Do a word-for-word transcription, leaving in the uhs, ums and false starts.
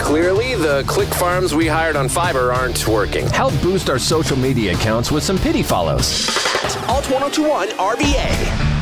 Clearly, the click farms we hired on Fiverr aren't working. Help boost our social media accounts with some pity follows. Alt ten twenty-one R V A.